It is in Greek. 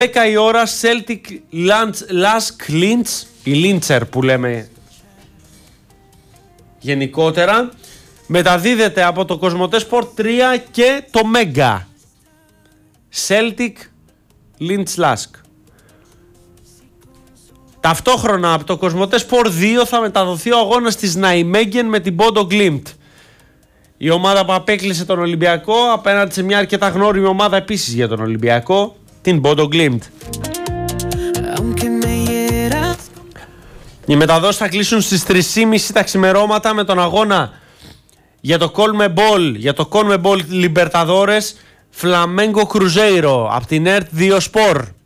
10 η ώρα Celtic Lask Linz, η Linzer που λέμε γενικότερα, μεταδίδεται από το Κοσμοτέ Sport 3 και το Mega. Celtic Linz Lask. Ταυτόχρονα από το Κοσμοτέ Sport 2 θα μεταδοθεί ο αγώνας της Ναϊμέγγεν με την Bodo Glimt. Η ομάδα που απέκλεισε τον Ολυμπιακό απέναντι σε μια αρκετά γνώριμη ομάδα επίσης για τον Ολυμπιακό, την Bodo Glimt. Οι μεταδόσεις θα κλείσουν στις 3.30 τα ξημερώματα με τον αγώνα για το CONMEBOL Libertadores Flamengo Cruzeiro από την ERT 2 Sport.